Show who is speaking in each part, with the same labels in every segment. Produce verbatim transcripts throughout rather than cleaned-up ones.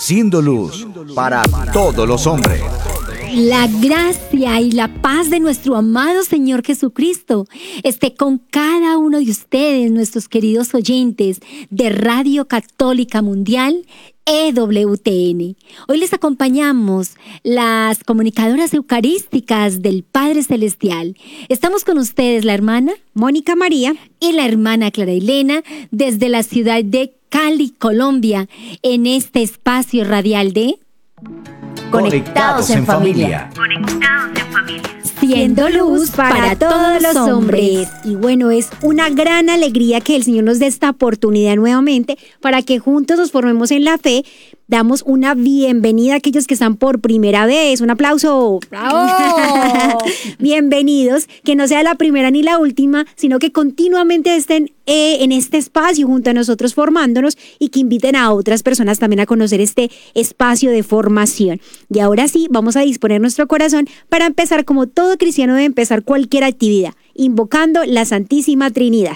Speaker 1: siendo luz para todos los hombres.
Speaker 2: La gracia y la paz de nuestro amado Señor Jesucristo esté con cada uno de ustedes, nuestros queridos oyentes de Radio Católica Mundial E W T N. Hoy les acompañamos las comunicadoras eucarísticas del Padre Celestial. Estamos con ustedes la hermana
Speaker 3: Mónica María
Speaker 2: y la hermana Clara Elena desde la ciudad de Cali, Colombia, en este espacio radial de
Speaker 1: Conectados en familia.
Speaker 4: Conectados en familia.
Speaker 2: Siendo luz para todos los hombres.
Speaker 3: Y bueno, es una gran alegría que el Señor nos dé esta oportunidad nuevamente para que juntos nos formemos en la fe. Damos una bienvenida a aquellos que están por primera vez. Un aplauso.
Speaker 2: ¡Bravo!
Speaker 3: Bienvenidos. Que no sea la primera ni la última, sino que continuamente estén eh, en este espacio junto a nosotros formándonos y que inviten a otras personas también a conocer este espacio de formación. Y ahora sí, vamos a disponer nuestro corazón para empezar como todo cristiano debe empezar cualquier actividad, invocando la Santísima Trinidad.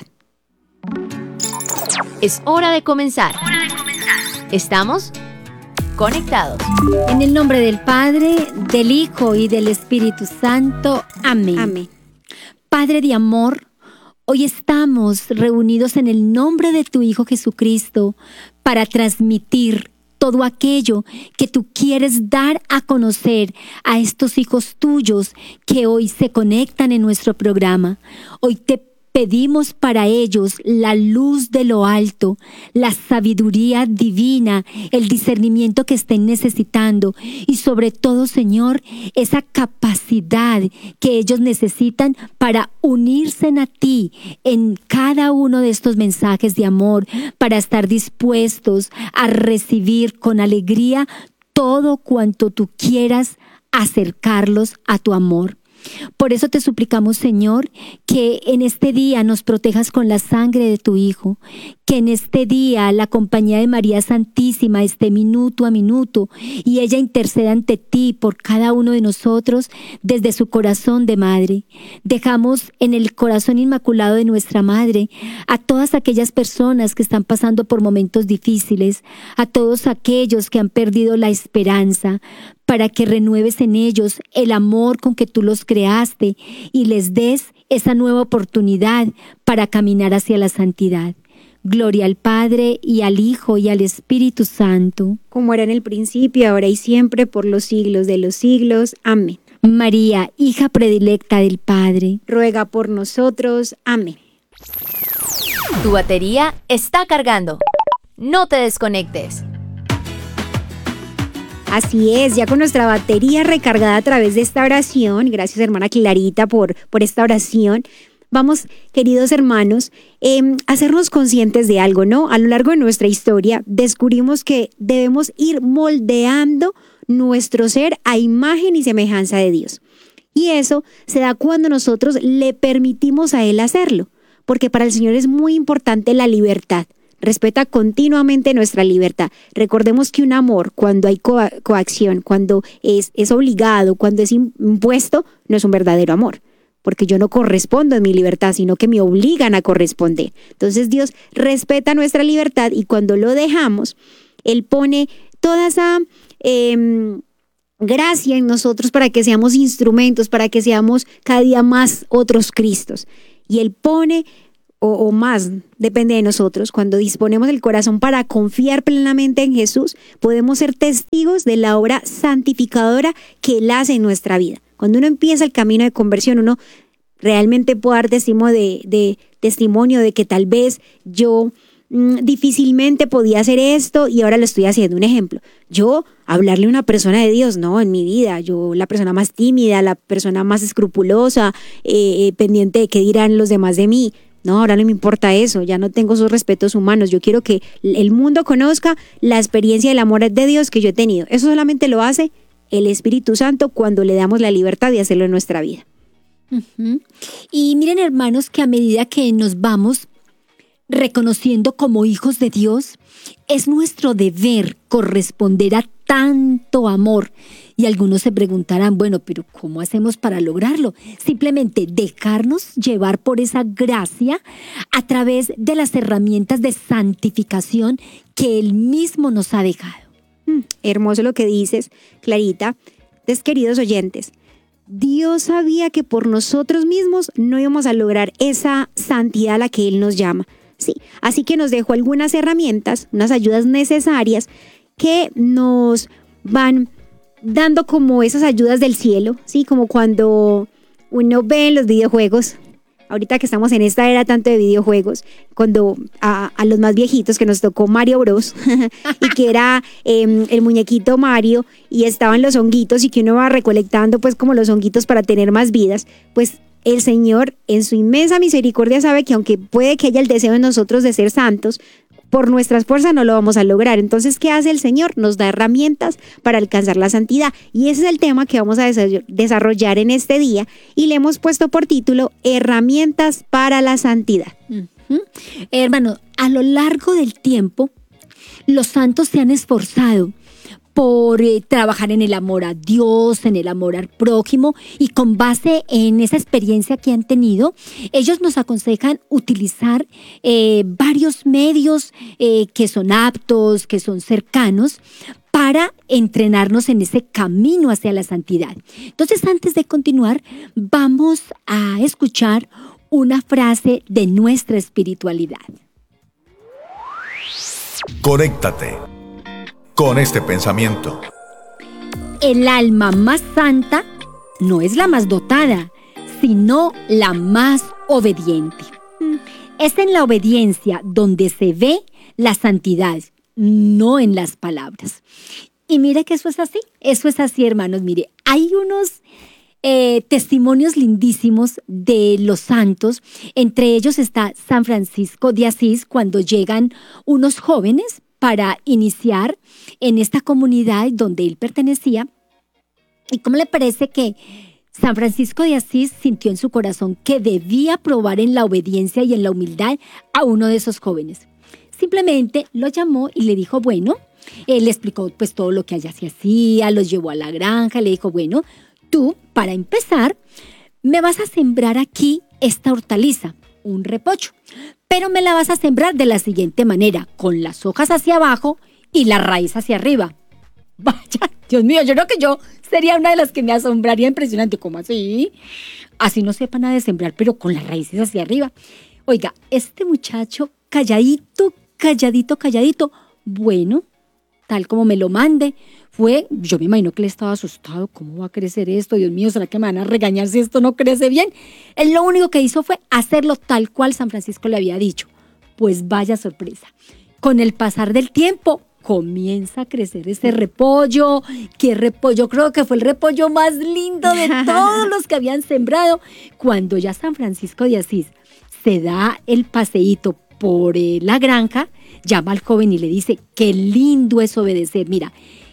Speaker 4: Es hora de comenzar. Estamos conectados.
Speaker 2: En el nombre del Padre, del Hijo y del Espíritu Santo. Amén.
Speaker 3: Amén.
Speaker 2: Padre de amor, hoy estamos reunidos en el nombre de tu Hijo Jesucristo para transmitir todo aquello que tú quieres dar a conocer a estos hijos tuyos que hoy se conectan en nuestro programa. Hoy te pedimos para ellos la luz de lo alto, la sabiduría divina, el discernimiento que estén necesitando y sobre todo, Señor, esa capacidad que ellos necesitan para unirse a ti en cada uno de estos mensajes de amor, para estar dispuestos a recibir con alegría todo cuanto tú quieras acercarlos a tu amor. Por eso te suplicamos, Señor, que en este día nos protejas con la sangre de tu Hijo, que en este día la compañía de María Santísima esté minuto a minuto y ella interceda ante ti por cada uno de nosotros desde su corazón de madre. Dejamos en el corazón inmaculado de nuestra madre a todas aquellas personas que están pasando por momentos difíciles, a todos aquellos que han perdido la esperanza, para que renueves en ellos el amor con que tú los creaste y les des esa nueva oportunidad para caminar hacia la santidad. Gloria al Padre, y al Hijo, y al Espíritu Santo.
Speaker 3: Como era en el principio, ahora y siempre, por los siglos de los siglos. Amén.
Speaker 2: María, hija predilecta del Padre,
Speaker 3: ruega por nosotros. Amén.
Speaker 4: Tu batería está cargando. No te desconectes.
Speaker 3: Así es, ya con nuestra batería recargada a través de esta oración, gracias hermana Clarita por, por esta oración, vamos, queridos hermanos, eh, a hacernos conscientes de algo, ¿no? A lo largo de nuestra historia descubrimos que debemos ir moldeando nuestro ser a imagen y semejanza de Dios. Y eso se da cuando nosotros le permitimos a Él hacerlo, porque para el Señor es muy importante la libertad. Respeta continuamente nuestra libertad. Recordemos que un amor, cuando hay co- coacción, cuando es, es obligado, cuando es impuesto, no es un verdadero amor. Porque yo no correspondo en mi libertad, sino que me obligan a corresponder. Entonces Dios respeta nuestra libertad y cuando lo dejamos, Él pone toda esa eh, gracia en nosotros para que seamos instrumentos, para que seamos cada día más otros Cristos. Y Él pone... O, o más, depende de nosotros, cuando disponemos el corazón para confiar plenamente en Jesús, podemos ser testigos de la obra santificadora que Él hace en nuestra vida. Cuando uno empieza el camino de conversión, uno realmente puede dar testimonio de, de, testimonio de que tal vez yo mmm, difícilmente podía hacer esto y ahora lo estoy haciendo. Un ejemplo, yo hablarle a una persona de Dios, no, en mi vida, yo la persona más tímida, la persona más escrupulosa, eh, eh, pendiente de qué dirán los demás de mí. No, ahora no me importa eso, ya no tengo esos respetos humanos. Yo quiero que el mundo conozca la experiencia del amor de Dios que yo he tenido. Eso solamente lo hace el Espíritu Santo cuando le damos la libertad de hacerlo en nuestra vida.
Speaker 2: Uh-huh. Y miren, hermanos, que a medida que nos vamos reconociendo como hijos de Dios, es nuestro deber corresponder a tanto amor. Y algunos se preguntarán, bueno, pero ¿cómo hacemos para lograrlo? Simplemente dejarnos llevar por esa gracia a través de las herramientas de santificación que Él mismo nos ha dejado.
Speaker 3: hermoso lo que dices, Clarita. Entonces, queridos oyentes, Dios sabía que por nosotros mismos no íbamos a lograr esa santidad a la que Él nos llama. Sí, así que nos dejó algunas herramientas, unas ayudas necesarias que nos van dando como esas ayudas del cielo, ¿sí? Como cuando uno ve en los videojuegos, ahorita que estamos en esta era tanto de videojuegos, cuando a, a los más viejitos que nos tocó Mario Bros. Y que era eh, el muñequito Mario y estaban los honguitos y que uno va recolectando pues como los honguitos para tener más vidas, pues el Señor en su inmensa misericordia sabe que aunque puede que haya el deseo en nosotros de ser santos, por nuestras fuerzas no lo vamos a lograr. Entonces, ¿qué hace el Señor? Nos da herramientas para alcanzar la santidad. Y ese es el tema que vamos a desarrollar en este día. Y le hemos puesto por título Herramientas para la santidad.
Speaker 2: Uh-huh. Hermano, a lo largo del tiempo, los santos se han esforzado por eh, trabajar en el amor a Dios, en el amor al prójimo, y con base en esa experiencia que han tenido, ellos nos aconsejan utilizar eh, varios medios eh, que son aptos, que son cercanos, para entrenarnos en ese camino hacia la santidad. Entonces, antes de continuar, vamos a escuchar una frase de nuestra espiritualidad.
Speaker 1: Conéctate con este pensamiento.
Speaker 2: El alma más santa no es la más dotada, sino la más obediente. Es en la obediencia donde se ve la santidad, no en las palabras. Y mire que eso es así, eso es así, hermanos. Mire, hay unos eh, testimonios lindísimos de los santos. Entre ellos está San Francisco de Asís, cuando llegan unos jóvenes para iniciar en esta comunidad donde él pertenecía. ¿Y cómo le parece que San Francisco de Asís sintió en su corazón que debía probar en la obediencia y en la humildad a uno de esos jóvenes? Simplemente lo llamó y le dijo, bueno, él le explicó pues todo lo que allá se hacía, los llevó a la granja, le dijo, bueno, tú, para empezar, me vas a sembrar aquí esta hortaliza, un repollo, pero me la vas a sembrar de la siguiente manera, con las hojas hacia abajo y la raíz hacia arriba. Vaya, Dios mío, yo creo que yo sería una de las que me asombraría impresionante. ¿Cómo así? Así no sepa nada de sembrar, pero con las raíces hacia arriba. Oiga, este muchacho calladito, calladito, calladito, bueno, tal como me lo mande, fue, yo me imagino que él estaba asustado, ¿cómo va a crecer esto? Dios mío, ¿será que me van a regañar si esto no crece bien? Él lo único que hizo fue hacerlo tal cual San Francisco le había dicho. Pues vaya sorpresa. Con el pasar del tiempo, comienza a crecer ese repollo. ¿Qué repollo? Creo que fue el repollo más lindo de todos los que habían sembrado. Cuando ya San Francisco de Asís se da el paseíto por eh, la granja, llama al joven y le dice, qué lindo es obedecer. Mira,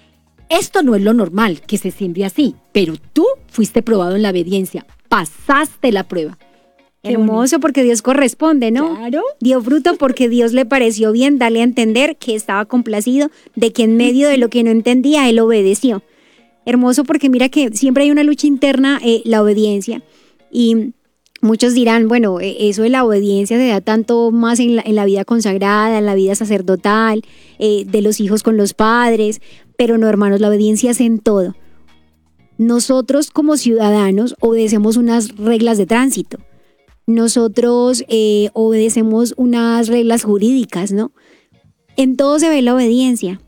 Speaker 2: esto no es lo normal, que se siembre así, pero tú fuiste probado en la obediencia, pasaste la prueba.
Speaker 3: Hermoso, porque Dios corresponde, ¿no?
Speaker 2: Claro.
Speaker 3: Dio fruto porque Dios le pareció bien darle a entender que estaba complacido, de que en medio de lo que no entendía, él obedeció. Hermoso, porque mira que siempre hay una lucha interna, eh, la obediencia. Y muchos dirán, bueno, eso de la obediencia se da tanto más en la, en la vida consagrada, en la vida sacerdotal, eh, de los hijos con los padres, pero no, hermanos, la obediencia es en todo. Nosotros como ciudadanos obedecemos unas reglas de tránsito. Nosotros eh, obedecemos unas reglas jurídicas, ¿no? En todo se ve la obediencia.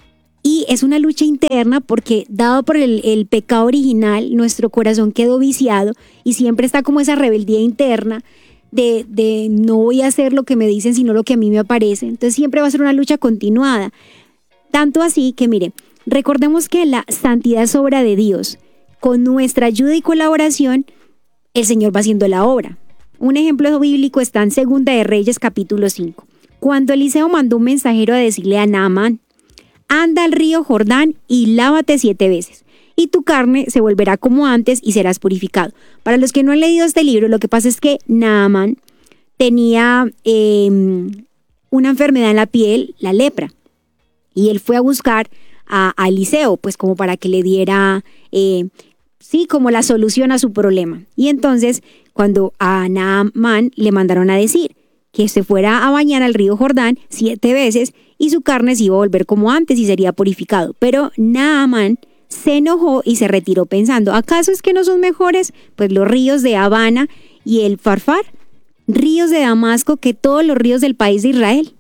Speaker 3: Y es una lucha interna porque, dado por el, el pecado original, nuestro corazón quedó viciado y siempre está como esa rebeldía interna de, de no voy a hacer lo que me dicen, sino lo que a mí me parece. Entonces siempre va a ser una lucha continuada. Tanto así que, mire, recordemos que la santidad es obra de Dios. Con nuestra ayuda y colaboración, el Señor va haciendo la obra. Un ejemplo bíblico está en Segunda de Reyes, capítulo cinco. Cuando Eliseo mandó un mensajero a decirle a Naamán, anda al río Jordán y lávate siete veces, y tu carne se volverá como antes y serás purificado. Para los que no han leído este libro, lo que pasa es que Naamán tenía eh, una enfermedad en la piel, la lepra, y él fue a buscar a, a Eliseo, pues como para que le diera, eh, sí, como la solución a su problema. Y entonces, cuando a Naamán le mandaron a decir, que se fuera a bañar al río Jordán siete veces y su carne se iba a volver como antes y sería purificado. Pero Naamán se enojó y se retiró pensando, ¿acaso es que no son mejores pues los ríos de Habana y el Farfar, ríos de Damasco, que todos los ríos del país de Israel?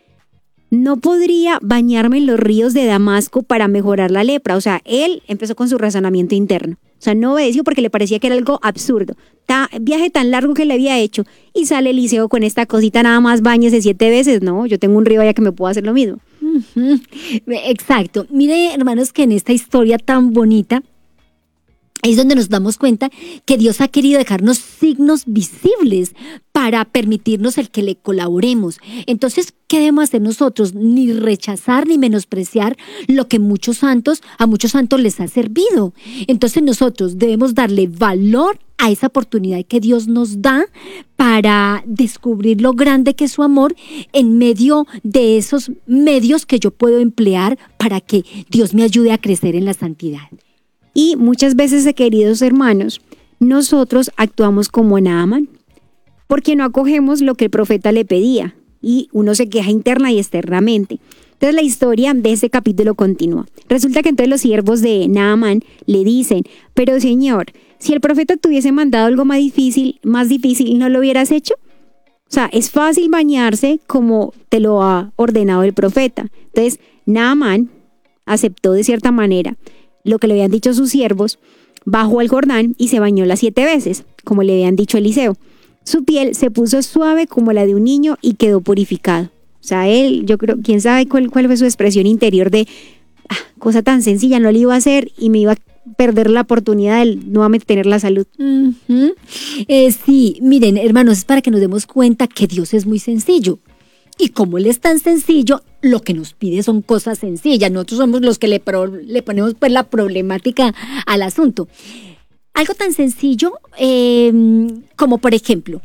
Speaker 3: No podría bañarme en los ríos de Damasco para mejorar la lepra. O sea, él empezó con su razonamiento interno. O sea, no obedeció porque le parecía que era algo absurdo. Ta, viaje tan largo que le había hecho y sale Eliseo con esta cosita, nada más bañese siete veces. No, yo tengo un río allá que me puedo hacer lo mismo.
Speaker 2: Uh-huh. Exacto. Mire, hermanos, que en esta historia tan bonita es donde nos damos cuenta que Dios ha querido dejarnos signos visibles para permitirnos el que le colaboremos. Entonces, ¿qué debemos hacer nosotros? Ni rechazar ni menospreciar lo que muchos santos, a muchos santos les ha servido. Entonces nosotros debemos darle valor a esa oportunidad que Dios nos da para descubrir lo grande que es su amor en medio de esos medios que yo puedo emplear para que Dios me ayude a crecer en la santidad.
Speaker 3: Y muchas veces, queridos hermanos, nosotros actuamos como Naamán, porque no acogemos lo que el profeta le pedía y uno se queja interna y externamente. Entonces la historia de este capítulo continúa. Resulta que entonces los siervos de Naamán le dicen, pero Señor, si el profeta te hubiese mandado algo más difícil, más difícil, ¿no lo hubieras hecho? O sea, es fácil bañarse como te lo ha ordenado el profeta. Entonces Naamán aceptó de cierta manera lo que le habían dicho sus siervos, bajó al Jordán y se bañó las siete veces, como le habían dicho Eliseo. Su piel se puso suave como la de un niño y quedó purificado. O sea, él, yo creo, quién sabe cuál, cuál fue su expresión interior de, ah, cosa tan sencilla, no le iba a hacer y me iba a perder la oportunidad de nuevamente tener la salud.
Speaker 2: Uh-huh. eh, sí, miren, hermanos, es para que nos demos cuenta que Dios es muy sencillo. Y como Él es tan sencillo, lo que nos pide son cosas sencillas. Nosotros somos los que le, pro, le ponemos pues la problemática al asunto. Algo tan sencillo eh, como, por ejemplo,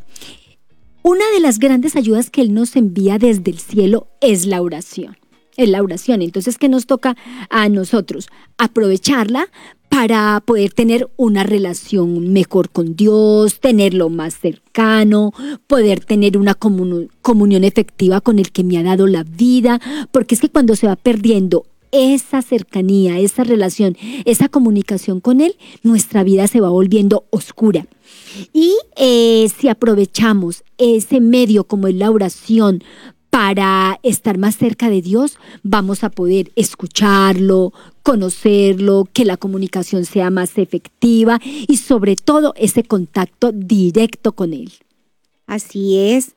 Speaker 2: una de las grandes ayudas que Él nos envía desde el cielo es la oración. Es la oración. Entonces, ¿qué nos toca a nosotros? Aprovecharla para poder tener una relación mejor con Dios, tenerlo más cercano, poder tener una comun- comunión efectiva con el que me ha dado la vida, porque es que cuando se va perdiendo esa cercanía, esa relación, esa comunicación con Él, nuestra vida se va volviendo oscura. Y eh, si aprovechamos ese medio como es la oración para estar más cerca de Dios, vamos a poder escucharlo, conocerlo, que la comunicación sea más efectiva y sobre todo ese contacto directo con Él.
Speaker 3: Así es.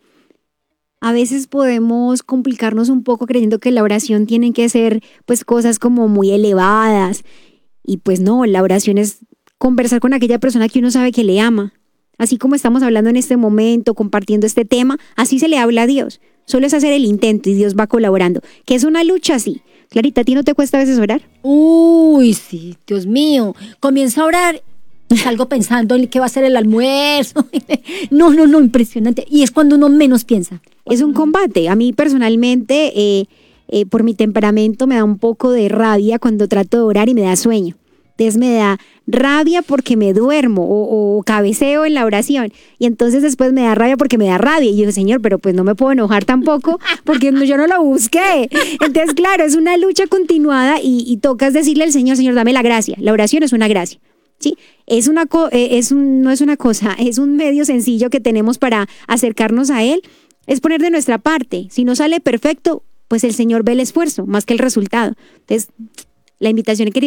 Speaker 3: A veces podemos complicarnos un poco creyendo que la oración tiene que ser pues cosas como muy elevadas y pues no, la oración es conversar con aquella persona que uno sabe que le ama. Así como estamos hablando en este momento, compartiendo este tema, así se le habla a Dios. Solo es hacer el intento y Dios va colaborando. Que es una lucha, sí. Clarita, ¿a ti no te cuesta a veces orar?
Speaker 2: Uy, sí, Dios mío. Comienzo a orar y salgo pensando en qué va a ser el almuerzo. No, no, no, impresionante. Y es cuando uno menos piensa.
Speaker 3: Es un combate. A mí personalmente, eh, eh, por mi temperamento, me da un poco de rabia cuando trato de orar y me da sueño. Entonces me da rabia porque me duermo o, o cabeceo en la oración y entonces después me da rabia porque me da rabia y yo digo, Señor, pero pues no me puedo enojar tampoco porque yo no lo busqué. Entonces, claro, es una lucha continuada y, y tocas decirle al Señor, Señor, dame la gracia. La oración es una gracia, ¿sí? Es una co- es un, no es una cosa, es un medio sencillo que tenemos para acercarnos a Él, es poner de nuestra parte. Si no sale perfecto, pues el Señor ve el esfuerzo más que el resultado. Entonces, la invitación, querida